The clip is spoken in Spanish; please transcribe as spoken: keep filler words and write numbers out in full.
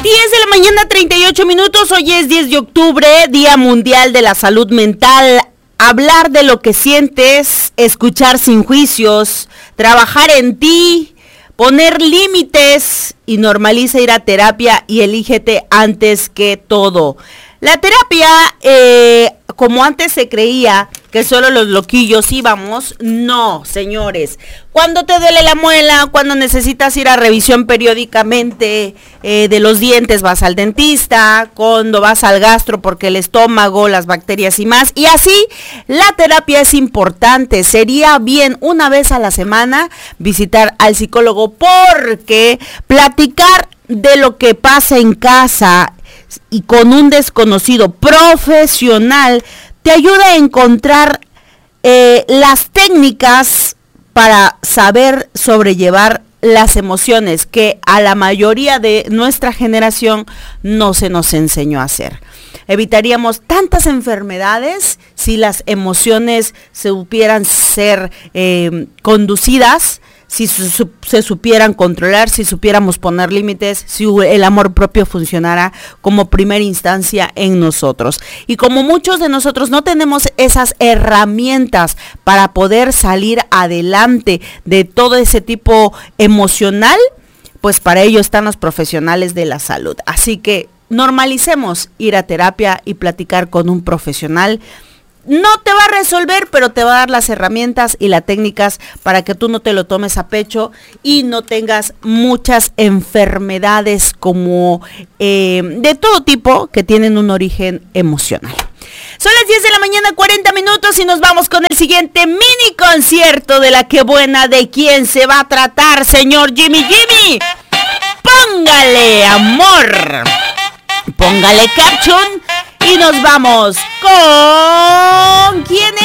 diez de la mañana, treinta y ocho minutos. Hoy es diez de octubre, Día Mundial de la Salud Mental. Hablar de lo que sientes, escuchar sin juicios, trabajar en ti, poner límites y normaliza ir a terapia y elígete antes que todo. La terapia, eh, como antes se creía que solo los loquillos íbamos, no, señores. Cuando te duele la muela, cuando necesitas ir a revisión periódicamente eh, de los dientes, vas al dentista, cuando vas al gastro porque el estómago, las bacterias y más. Y así, la terapia es importante. Sería bien una vez a la semana visitar al psicólogo, porque platicar de lo que pasa en casa y con un desconocido profesional te ayuda a encontrar eh, las técnicas para saber sobrellevar las emociones que a la mayoría de nuestra generación no se nos enseñó a hacer. Evitaríamos tantas enfermedades si las emociones se supieran ser eh, conducidas, si su, se supieran controlar, si supiéramos poner límites, si el amor propio funcionara como primera instancia en nosotros. Y como muchos de nosotros no tenemos esas herramientas para poder salir adelante de todo ese tipo emocional, pues para ello están los profesionales de la salud. Así que normalicemos ir a terapia y platicar con un profesional. No te va a resolver, pero te va a dar las herramientas y las técnicas para que tú no te lo tomes a pecho y no tengas muchas enfermedades como eh, de todo tipo que tienen un origen emocional. Son las diez de la mañana, cuarenta minutos, y nos vamos con el siguiente mini concierto de La Que Buena. ¿De quién se va a tratar, señor Jimmy Jimmy? Póngale amor, póngale caption. Y nos vamos con... ¿Quién